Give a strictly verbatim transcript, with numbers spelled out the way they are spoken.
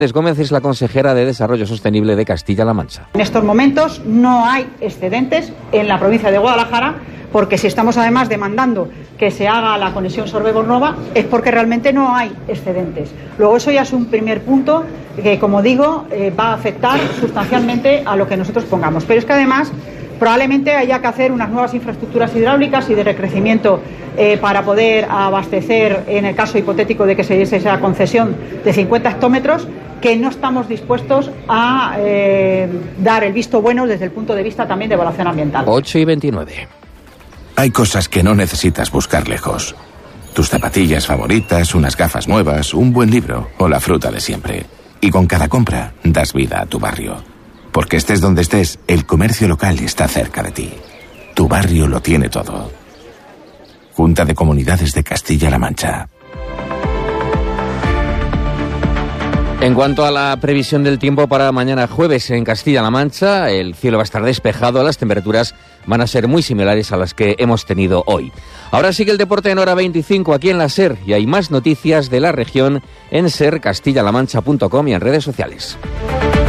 Gómez es la consejera de Desarrollo Sostenible de Castilla-La Mancha. En estos momentos no hay excedentes en la provincia de Guadalajara, porque si estamos además demandando que se haga la conexión Sorbe-Bornova es porque realmente no hay excedentes. Luego eso ya es un primer punto que, como digo, eh, va a afectar sustancialmente a lo que nosotros pongamos. Pero es que además probablemente haya que hacer unas nuevas infraestructuras hidráulicas y de recrecimiento eh, para poder abastecer, en el caso hipotético de que se diese esa concesión de cincuenta hectómetros, que no estamos dispuestos a eh, dar el visto bueno desde el punto de vista también de evaluación ambiental. ocho y veintinueve. Hay cosas que no necesitas buscar lejos. Tus zapatillas favoritas, unas gafas nuevas, un buen libro o la fruta de siempre. Y con cada compra das vida a tu barrio. Porque estés donde estés, el comercio local está cerca de ti. Tu barrio lo tiene todo. Junta de Comunidades de Castilla-La Mancha. En cuanto a la previsión del tiempo para mañana jueves en Castilla-La Mancha, el cielo va a estar despejado, las temperaturas van a ser muy similares a las que hemos tenido hoy. Ahora sigue el deporte en hora veinticinco aquí en la SER y hay más noticias de la región en ser castilla la mancha punto com y en redes sociales.